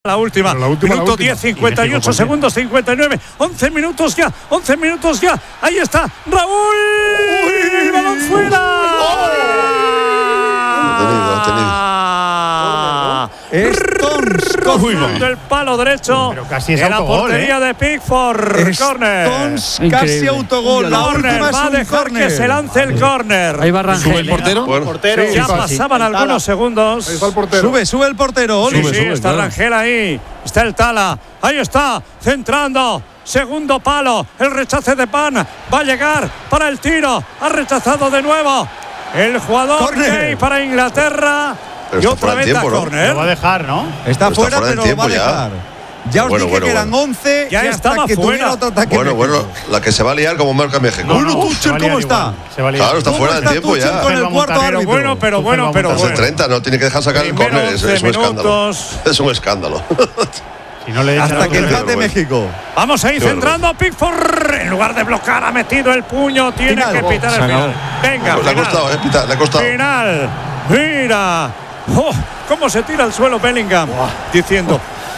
La última, minuto 10, 58 segundos, 59, 11 minutos ya, ahí está, Raúl, ¡el balón fuera! Stones del palo derecho, pero casi es en autogol, la portería de Pickford, córner. Stones casi autogol, la última va a dejar que se lance el córner. Ahí va Rangel. ¿Sube el portero? Portero. Sí, ya pasaban algunos segundos. Ahí está el portero. Sube el portero, Oli. Sí, está Rangel ahí, está el Tala, ahí está, centrando. Segundo palo, el rechace de Pan, va a llegar para el tiro, ha rechazado de nuevo el jugador Kay para Inglaterra. Pero y otra vez da córner. Lo va a dejar, ¿no? Está fuera, pero lo va a dejar. Ya os dije que eran 11 ya y hasta estaba que fuera. tuviera otro ataque. Bueno, la que se va a liar como marca México. Bueno, Tuchel, ¿cómo está? Claro, está fuera del tiempo ya. Con el cuarto árbitro. Pero bueno. Hace 30, no tiene que dejar sacar el córner, es un escándalo. Es un escándalo. Si no le hasta que empate México. Vamos ahí centrando a Pickford. En lugar de bloquear, ha metido el puño. Tiene que pitar el final. Venga, le ha costado, pitar, le ha costado. Final. Mira. Cómo se tira al suelo Bellingham. Diciendo.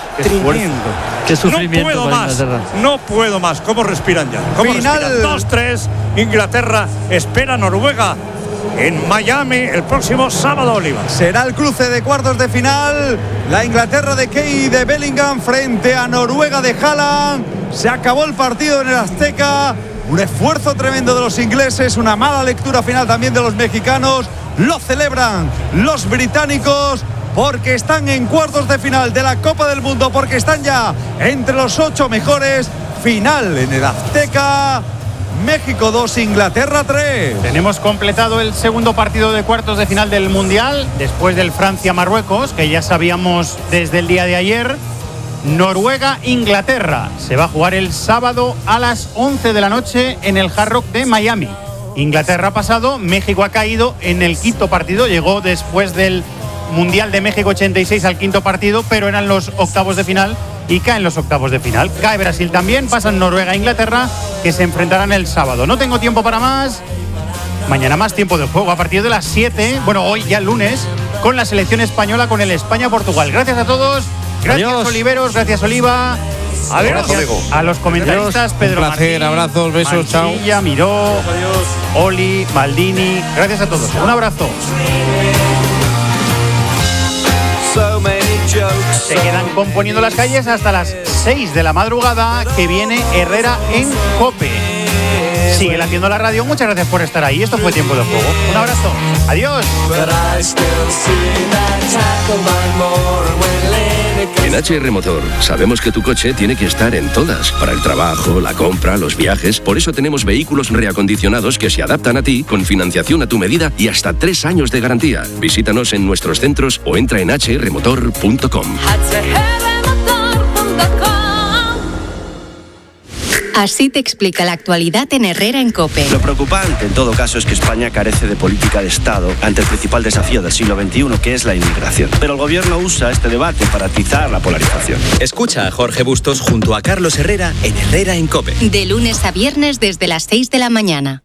Qué sufrimiento. No puedo más. ¿Cómo respiran ya? ¿Cómo Final. respiran? 2-3. Inglaterra espera a Noruega en Miami el próximo sábado, Oliva. Será el cruce de cuartos de final. La Inglaterra de Kay y de Bellingham frente a Noruega de Haaland. Se acabó el partido en el Azteca. Un esfuerzo tremendo de los ingleses, una mala lectura final también de los mexicanos. Lo celebran los británicos porque están en cuartos de final de la Copa del Mundo, porque están ya entre los 8 mejores. Final en el Azteca. México 2, Inglaterra 3. Tenemos completado el segundo partido de cuartos de final del Mundial, después del Francia-Marruecos, que ya sabíamos desde el día de ayer. Noruega-Inglaterra se va a jugar el sábado a las 11 de la noche en el Hard Rock de Miami. Inglaterra ha pasado, México ha caído en el quinto partido, llegó después del Mundial de México 86 al quinto partido, pero eran los octavos de final y caen los octavos de final. Cae Brasil también, pasan Noruega e Inglaterra, que se enfrentarán el sábado. No tengo tiempo para más. Mañana más tiempo de juego a partir de las 7, bueno, hoy ya el lunes, con la selección española, con el España-Portugal. Gracias a todos, gracias Adiós. Oliveros, gracias Oliva. Adiós a los comentaristas, Pedro un placer, Martín, abrazos, besos, Mancilla, chao. Miró, Oli, Maldini, gracias a todos, un abrazo. Se quedan componiendo las calles hasta las 6 de la madrugada, que viene Herrera en COPE. Sigue haciendo la radio, muchas gracias por estar ahí. Esto fue Tiempo de Juego. Un abrazo, adiós. En HR Motor sabemos que tu coche tiene que estar en todas, para el trabajo, la compra, los viajes. Por eso tenemos vehículos reacondicionados que se adaptan a ti, con financiación a tu medida y hasta 3 años de garantía. Visítanos en nuestros centros o entra en hrmotor.com. Así te explica la actualidad en Herrera en COPE. Lo preocupante, en todo caso, es que España carece de política de Estado ante el principal desafío del siglo XXI, que es la inmigración. Pero el gobierno usa este debate para atizar la polarización. Escucha a Jorge Bustos junto a Carlos Herrera en Herrera en COPE. De lunes a viernes desde las 6 de la mañana.